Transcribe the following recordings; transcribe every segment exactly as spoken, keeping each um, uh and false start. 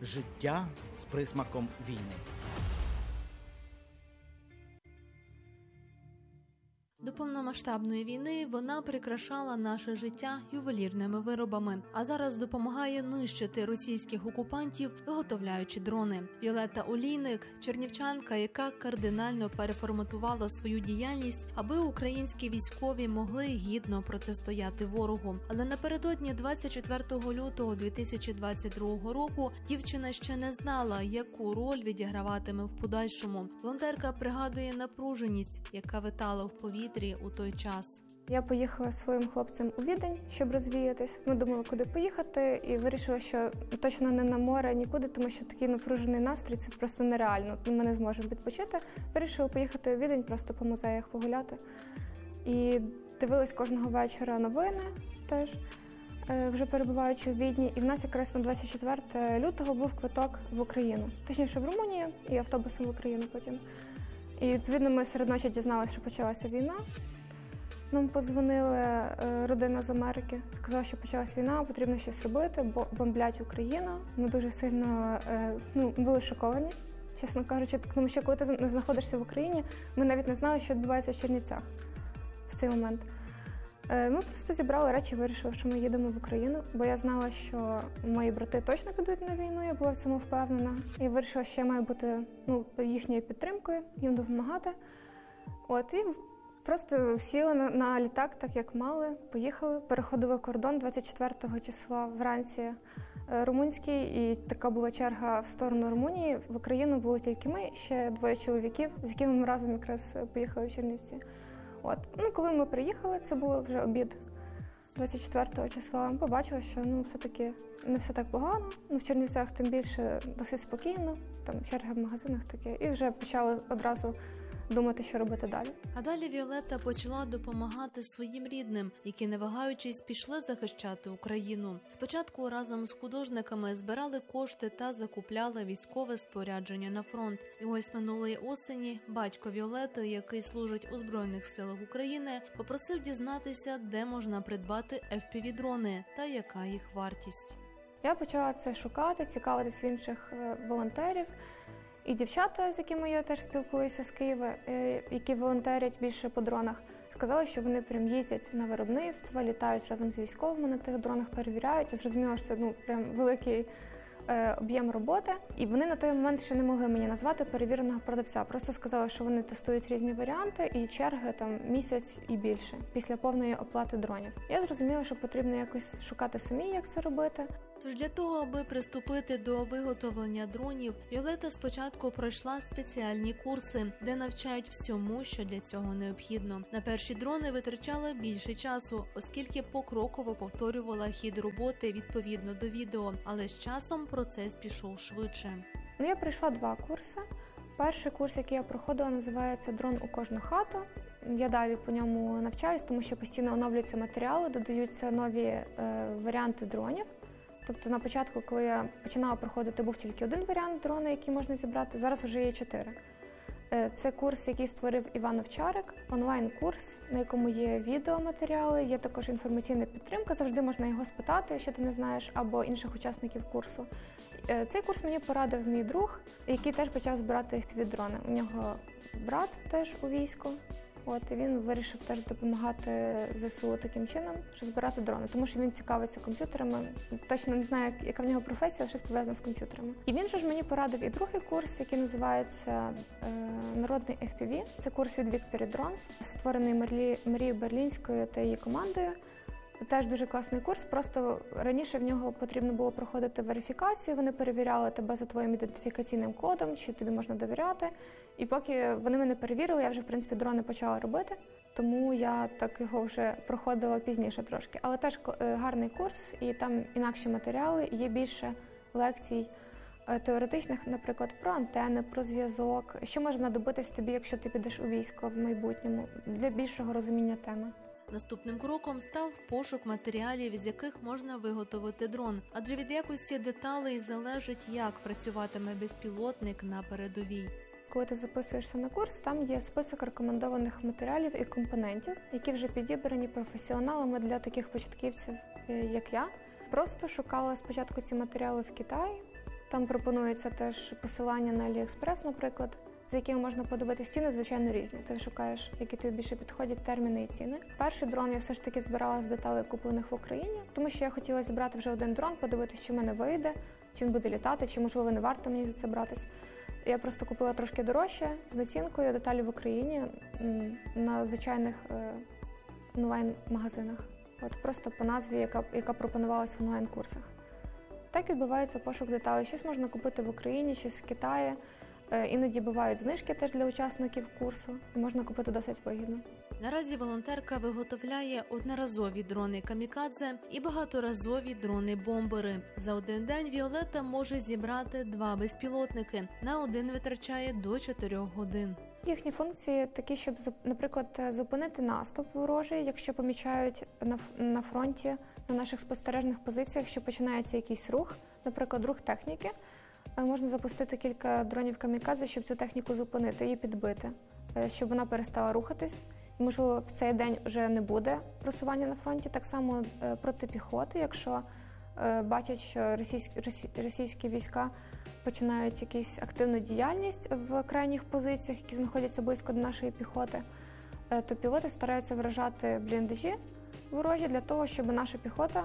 життя з присмаком війни. До повномасштабної війни вона прикрашала наше життя ювелірними виробами, а зараз допомагає нищити російських окупантів, виготовляючи дрони. Віолетта Олійник – чернівчанка, яка кардинально переформатувала свою діяльність, аби українські військові могли гідно протистояти ворогу. Але напередодні двадцять четвертого лютого дві тисячі двадцять другого року дівчина ще не знала, яку роль відіграватиме в подальшому. Волонтерка пригадує напруженість, яка витала в повітрі у той час. Я поїхала зі своїм хлопцем у Відень, щоб розвіятись. Ми думали, куди поїхати, і вирішила, що точно не на море, нікуди, тому що такий напружений настрій – це просто нереально. Ми не зможемо відпочити. Вирішила поїхати у Відень, просто по музеях погуляти. І дивилась кожного вечора новини теж, вже перебуваючи у Відні. І в нас якраз на двадцять четвертого лютого був квиток в Україну. Точніше, в Румунію і автобусом в Україну потім. І, відповідно, ми серед ночі дізналися, що почалася війна. Нам подзвонили родина з Америки, сказали, що почалася війна, потрібно щось робити, бо бомблять Україну. Ми дуже сильно ну, були шоковані, чесно кажучи, тому що коли ти не знаходишся в Україні, ми навіть не знали, що відбувається в Чернівцях в цей момент. Ми просто зібрали речі і вирішили, що ми їдемо в Україну, бо я знала, що мої брати точно підуть на війну, я була в цьому впевнена. Я вирішила, що я маю бути ну, їхньою підтримкою, їм допомагати. От, і просто сіли на, на літак, так як мали, поїхали, переходили кордон двадцять четвертого числа вранці румунський, і така була черга в сторону Румунії. В Україну були тільки ми, ще двоє чоловіків, з якими ми разом якраз поїхали в Чернівці. От. Ну, коли ми приїхали, це було вже обід двадцять четвертого числа, ми побачили, що ну, все-таки не все так погано. Ну, в Чернівцях тим більше досить спокійно, там черги в магазинах таке, і вже почали одразу думати, що робити далі. А далі Віолетта почала допомагати своїм рідним, які, не вагаючись, пішли захищати Україну. Спочатку разом з художниками збирали кошти та закупляли військове спорядження на фронт. І ось минулої осені батько Віолетти, який служить у Збройних силах України, попросив дізнатися, де можна придбати еф пі ві-дрони та яка їх вартість. Я почала це шукати, цікавитись в інших волонтерів. І дівчата, з якими я теж спілкуюся з Києва, які волонтерять більше по дронах, сказали, що вони прям їздять на виробництво, літають разом з військовими на тих дронах, перевіряють. І зрозуміло, що це ну, прям великий е, об'єм роботи. І вони на той момент ще не могли мені назвати перевіреного продавця. Просто сказали, що вони тестують різні варіанти і черги там місяць і більше після повної оплати дронів. Я зрозуміла, що потрібно якось шукати самі, як це робити. Тож для того, аби приступити до виготовлення дронів, Віолетта спочатку пройшла спеціальні курси, де навчають всьому, що для цього необхідно. На перші дрони витрачала більше часу, оскільки покроково повторювала хід роботи відповідно до відео, але з часом процес пішов швидше. Ну, я пройшла два курси. Перший курс, який я проходила, називається «Дрон у кожну хату». Я далі по ньому навчаюсь, тому що постійно оновлюються матеріали, додаються нові е, варіанти дронів. Тобто на початку, коли я починала проходити, був тільки один варіант дрона, який можна зібрати, зараз вже є чотири. Це курс, який створив Іван Овчарик, онлайн-курс, на якому є відеоматеріали, є також інформаційна підтримка, завжди можна його спитати, якщо ти не знаєш, або інших учасників курсу. Цей курс мені порадив мій друг, який теж почав збирати еф пі ві-дрони. У нього брат теж у війську. От, і він вирішив теж допомагати зе се у таким чином, що збирати дрони, тому що він цікавиться комп'ютерами. Точно не знаю, яка в нього професія, але щось пов'язане з комп'ютерами. І він же ж мені порадив і другий курс, який називається е, «Народний еф пі ві». Це курс від Victory Drones, створений Марією Берлінською та її командою. Теж дуже класний курс, просто раніше в нього потрібно було проходити верифікацію, вони перевіряли тебе за твоїм ідентифікаційним кодом, чи тобі можна довіряти. І поки вони мене перевірили, я вже, в принципі, дрони почала робити, тому я так його вже проходила пізніше трошки. Але теж гарний курс, і там інакші матеріали, є більше лекцій теоретичних, наприклад, про антени, про зв'язок, що може знадобитись тобі, якщо ти підеш у військо в майбутньому, для більшого розуміння теми. Наступним кроком став пошук матеріалів, з яких можна виготовити дрон. Адже від якості деталей залежить, як працюватиме безпілотник на передовій. Коли ти записуєшся на курс, там є список рекомендованих матеріалів і компонентів, які вже підібрані професіоналами для таких початківців, як я. Просто шукала спочатку ці матеріали в Китаї, Там пропонується теж посилання на AliExpress, наприклад, за якими можна подивитися. Ціни, звичайно, різні. Ти шукаєш, які тобі більше підходять терміни і ціни. Перший дрон я все ж таки збирала з деталей, куплених в Україні, тому що я хотіла зібрати вже один дрон, подивитися, чи в мене вийде, чи він буде літати, чи, можливо, не варто мені за це братись. Я просто купила трошки дорожче, з націнкою, деталі в Україні, на звичайних е, онлайн-магазинах. От просто по назві, яка, яка пропонувалася в онлайн-курсах. Так відбувається пошук деталей. Щось можна купити в Україні, щось в Китаї. Е, іноді бувають знижки теж для учасників курсу, і можна купити досить вигідно. Наразі волонтерка виготовляє одноразові дрони камікадзе і багаторазові дрони-бомбери. За один день Віолетта може зібрати два безпілотники. На один витрачає до чотирьох годин. Їхні функції такі, щоб, наприклад, зупинити наступ ворожий, якщо помічають на, на фронті, на наших спостережних позиціях, що починається якийсь рух, наприклад, рух техніки. Можна запустити кілька дронів камікадзе, щоб цю техніку зупинити, її підбити, щоб вона перестала рухатись. Можливо, в цей день вже не буде просування на фронті. Так само проти піхоти, якщо бачать, що російські, російські війська починають якусь активну діяльність в крайніх позиціях, які знаходяться близько до нашої піхоти, то пілоти стараються вражати бліндажі ворожі для того, щоб наша піхота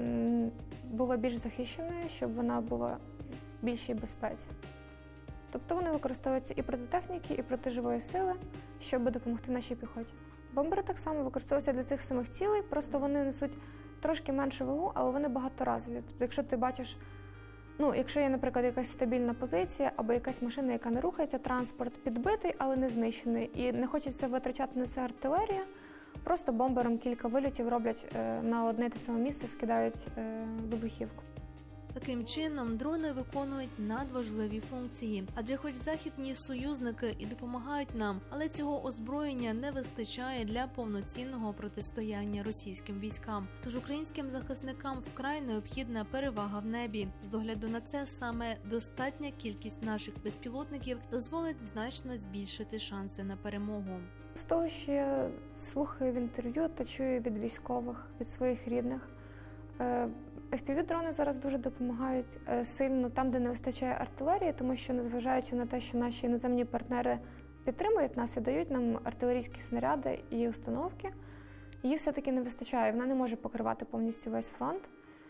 була більш захищеною, щоб вона була в більшій безпеці. Тобто вони використовуються і проти техніки, і проти живої сили, щоб допомогти нашій піхоті. Бомбери так само використовуються для цих самих цілей, просто вони несуть трошки меншу вагу, але вони багаторазові. Тобто, якщо ти бачиш, ну, якщо є, наприклад, якась стабільна позиція, або якась машина, яка не рухається, транспорт підбитий, але не знищений, і не хочеться витрачати на це артилерію, просто бомбером кілька вильотів роблять на одне те саме місце, скидають вибухівку. Таким чином, дрони виконують надважливі функції, адже хоч західні союзники і допомагають нам, але цього озброєння не вистачає для повноцінного протистояння російським військам. Тож українським захисникам вкрай необхідна перевага в небі. З догляду на це саме достатня кількість наших безпілотників дозволить значно збільшити шанси на перемогу. З того, що я слухаю в інтерв'ю та чую від військових, від своїх рідних, еф пі ві-дрони зараз дуже допомагають сильно там, де не вистачає артилерії, тому що, незважаючи на те, що наші іноземні партнери підтримують нас і дають нам артилерійські снаряди і установки, її все-таки не вистачає, вона не може покривати повністю весь фронт.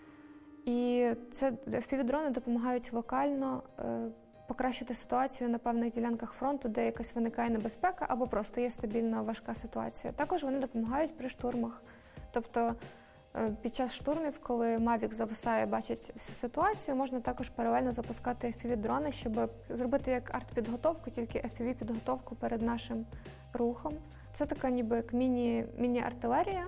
І це еф пі ві-дрони допомагають локально покращити ситуацію на певних ділянках фронту, де якась виникає небезпека або просто є стабільна важка ситуація. Також вони допомагають при штурмах. Тобто під час штурмів, коли Мавік зависає, бачить всю ситуацію, можна також паралельно запускати еф пі ві-дрони, щоб зробити як арт-підготовку, тільки еф пі ві-підготовку перед нашим рухом. Це така ніби як міні, міні-артилерія,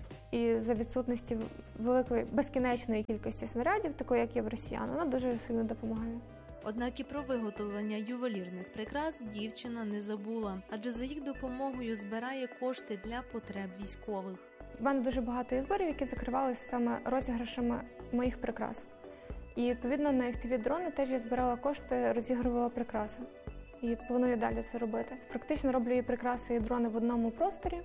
і за відсутності великої, безкінечної кількості снарядів, такої, як є в росіян, вона дуже сильно допомагає. Однак і про виготовлення ювелірних прикрас дівчина не забула, адже за їх допомогою збирає кошти для потреб військових. У мене дуже багато є зборів, які закривалися саме розіграшами моїх прикрас. І, відповідно, на еф пі ві-дрони теж я збирала кошти, розігрувала прикраси. І планую далі це робити. Практично роблю і прикраси, і дрони в одному просторі.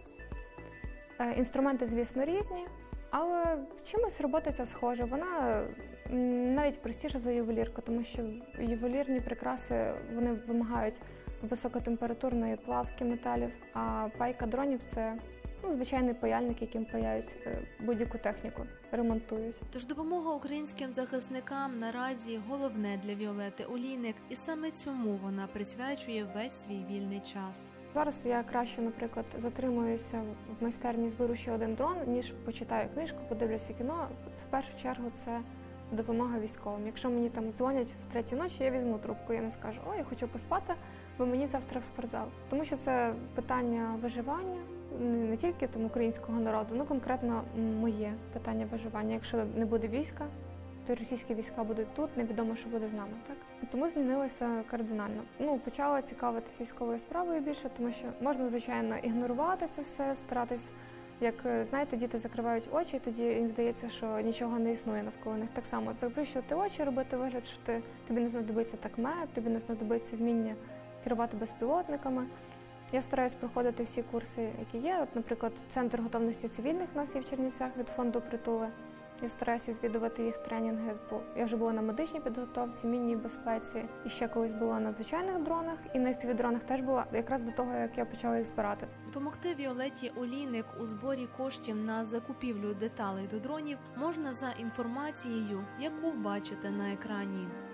Інструменти, звісно, різні, але чимось робота ця схожа. Вона навіть простіша за ювелірку, тому що ювелірні прикраси, вони вимагають високотемпературної плавки металів, а пайка дронів – це ну, звичайний паяльник, яким паяють будь-яку техніку, ремонтують. Тож допомога українським захисникам наразі головне для Віолетти Олійник, і саме цьому вона присвячує весь свій вільний час. Зараз я краще, наприклад, затримуюся в майстерні, зберу ще один дрон, ніж почитаю книжку, подивлюся кіно. В першу чергу це допомога військовим. Якщо мені там дзвонять в третій ночі, я візьму трубку, я не скажу, о, я хочу поспати, бо мені завтра в спортзал. Тому що це питання виживання, не тільки там українського народу, ну конкретно моє питання виживання. Якщо не буде війська, то російські війська будуть тут, невідомо, що буде з нами, так? Тому змінилося кардинально. Ну, почала цікавитися військовою справою більше, тому що можна, звичайно, ігнорувати це все, старатись, як, знаєте, діти закривають очі, і тоді їм здається, що нічого не існує навколо них. Так само заплющувати очі, робити вигляд, що ти, тобі не знадобиться такмет, тобі не знадобиться вміння керувати безпілотниками. Я стараюсь проходити всі курси, які є. От, наприклад, Центр готовності цивільних у нас є в Чернівцях від фонду «Притули». Я стараюся відвідувати їх тренінги, бо я вже була на медичній підготовці, мінній безпеці, і ще колись була на звичайних дронах, і на еф пі ві-дронах теж була, якраз до того, як я почала їх збирати. Допомогти Віолетті Олійник у зборі коштів на закупівлю деталей до дронів можна за інформацією, яку бачите на екрані.